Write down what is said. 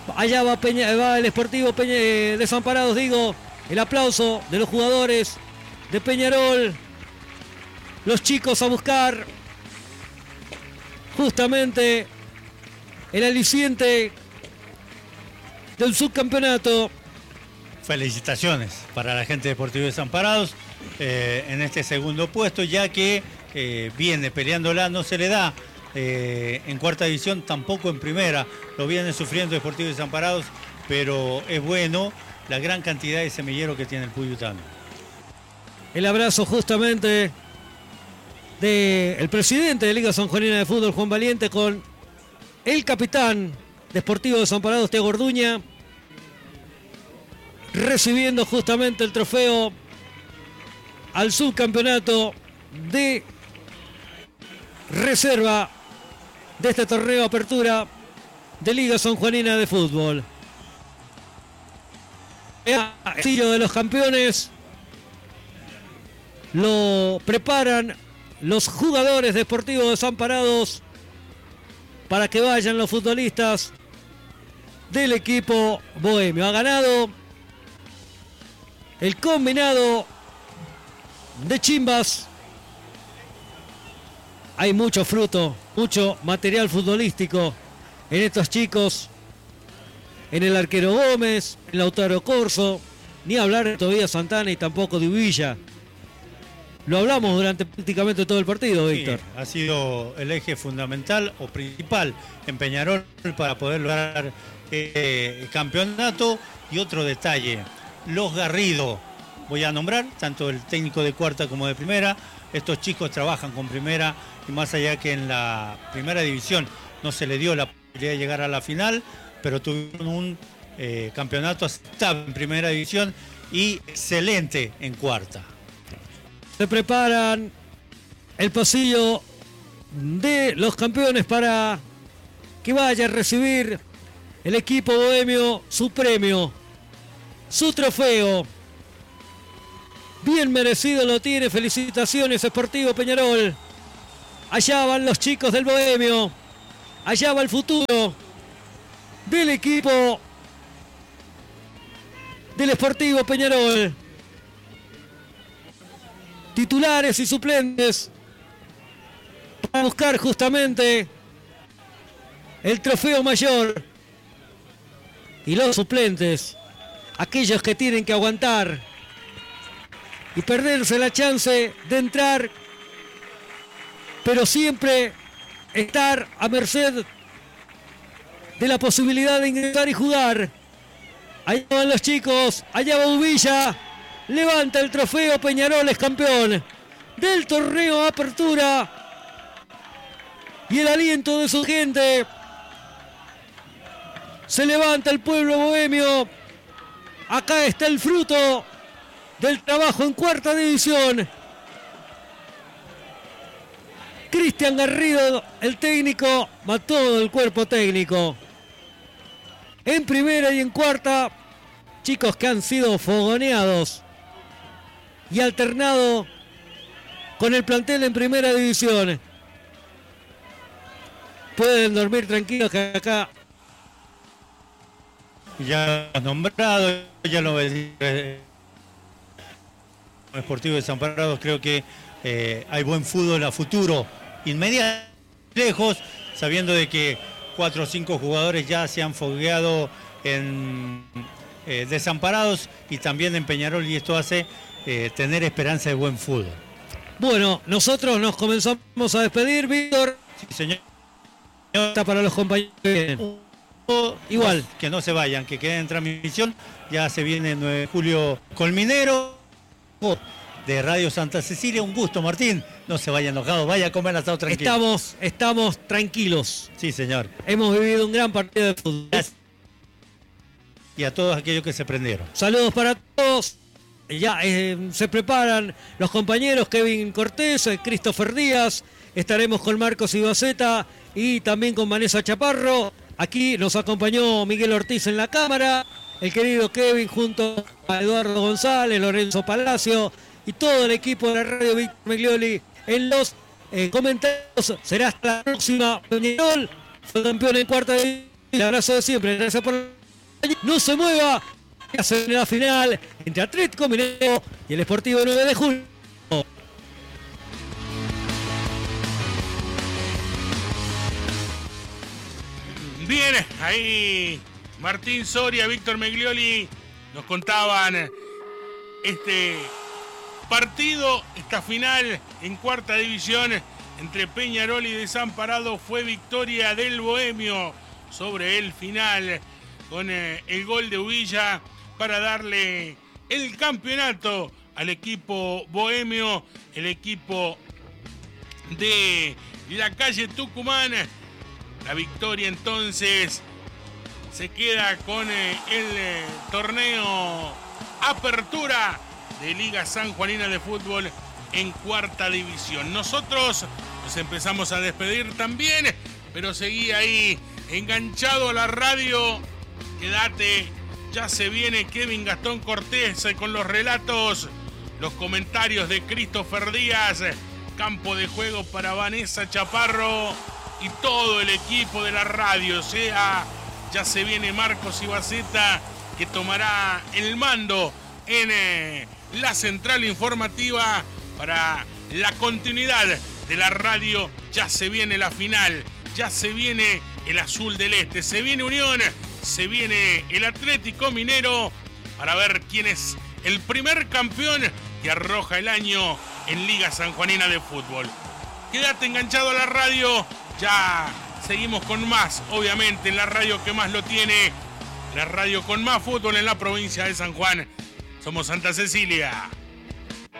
Allá va, va el Sportivo Desamparados, digo. El aplauso de los jugadores de Peñarol. Los chicos a buscar justamente el aliciente del subcampeonato. Felicitaciones para la gente de Deportivo Desamparados en este segundo puesto, ya que viene peleándola, no se le da en cuarta división, tampoco en primera, lo viene sufriendo Deportivo Desamparados, pero es bueno la gran cantidad de semillero que tiene el Puyutano. El abrazo justamente del presidente de Liga Sanjuanina de Fútbol, Juan Valiente, con el capitán de Sportivo Desamparados, Thiago Orduña, recibiendo justamente el trofeo al subcampeonato de reserva de este torneo apertura de Liga Sanjuanina de Fútbol. El estilo de los campeones lo preparan los jugadores de Sportivo Desamparados para que vayan los futbolistas del equipo bohemio. Ha ganado el combinado de Chimbas. Hay mucho fruto, mucho material futbolístico en estos chicos, en el arquero Gómez, en Lautaro Corso, ni hablar de Tobías Santana y tampoco de Uvilla. Lo hablamos durante prácticamente todo el partido, Víctor. Sí, ha sido el eje fundamental o principal en Peñarol para poder lograr el campeonato. Y otro detalle, los Garrido, voy a nombrar, tanto el técnico de cuarta como de primera. Estos chicos trabajan con primera y más allá que en la primera división no se le dio la posibilidad de llegar a la final, pero tuvieron un campeonato aceptable en primera división y excelente en cuarta. Se preparan el pasillo de los campeones para que vaya a recibir el equipo bohemio su premio, su trofeo. Bien merecido lo tiene. Felicitaciones, Sportivo Peñarol. Allá van los chicos del bohemio. Allá va el futuro del equipo del Sportivo Peñarol. Titulares y suplentes para buscar justamente el trofeo mayor. Y los suplentes, aquellos que tienen que aguantar y perderse la chance de entrar, pero siempre estar a merced de la posibilidad de ingresar y jugar. Allá van los chicos, allá va Uvilla, levanta el trofeo, Peñarol es campeón del torneo Apertura. Y el aliento de su gente, se levanta el pueblo bohemio. Acá está el fruto del trabajo en cuarta división. Cristian Garrido, el técnico, va todo el cuerpo técnico. En primera y en cuarta, chicos que han sido fogoneados y alternado con el plantel en primera división. Pueden dormir tranquilos que acá. Ya nombrado, ya lo Sportivo Desamparados, creo que hay buen fútbol a futuro, inmediato, lejos, sabiendo de que 4 o 5 jugadores ya se han fogueado en Desamparados y también en Peñarol, y esto hace tener esperanza de buen fútbol. Bueno, nosotros nos comenzamos a despedir, Víctor. Sí, señor. Está para los compañeros que vienen. Igual. Que no se vayan, que queden en transmisión. Ya se viene el 9 de julio Colminero de Radio Santa Cecilia. Un gusto, Martín. No se vaya enojado, vaya a comer asado tranquilo. Estamos tranquilos. Sí, señor. Hemos vivido un gran partido de fútbol. Gracias. Y a todos aquellos que se prendieron. Saludos para todos. Ya se preparan los compañeros Kevin Cortés, Christopher Díaz. Estaremos con Marcos Ibaceta y también con Vanessa Chaparro. Aquí nos acompañó Miguel Ortiz en la cámara, el querido Kevin junto a Eduardo González, Lorenzo Palacio y todo el equipo de la radio Víctor Meglioli en los comentarios. Será hasta la próxima. Peñarol fue campeón en cuarta división. El abrazo de siempre. Gracias por No se mueva. Ya se viene la final entre Atlético Mineiro y el Sportivo 9 de Julio. Bien, ahí Martín Soria, Víctor Meglioli nos contaban este partido, esta final en cuarta división entre Peñarol y Desamparado. Fue victoria del Bohemio sobre el final con el gol de Uvilla para darle el campeonato al equipo bohemio, el equipo de la calle Tucumán. La victoria entonces se queda con el torneo Apertura de Liga Sanjuanina de Fútbol en cuarta división. Nosotros nos empezamos a despedir también, pero seguí ahí enganchado a la radio. Quédate, ya se viene Kevin Gastón Cortés con los relatos, los comentarios de Christopher Díaz, campo de juego para Vanessa Chaparro y todo el equipo de la radio. O sea, ya se viene Marcos Ibaceta, que tomará el mando en la central informativa para la continuidad de la radio. Ya se viene la final, ya se viene el Azul del Este, se viene Unión, se viene el Atlético Minero para ver quién es el primer campeón que arroja el año en Liga Sanjuanina de Fútbol. Quédate enganchado a la radio, ya seguimos con más, obviamente en la radio que más lo tiene, la radio con más fútbol en la provincia de San Juan. Somos Santa Cecilia.